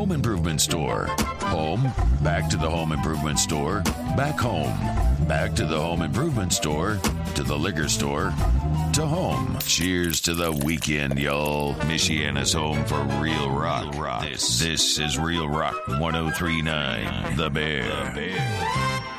home improvement store. Home, back to the home improvement store, back home, back to the home improvement store, to the liquor store, to home. Cheers to the weekend, y'all. Michiana's home for real rock. This is Real Rock 103.9, The Bear.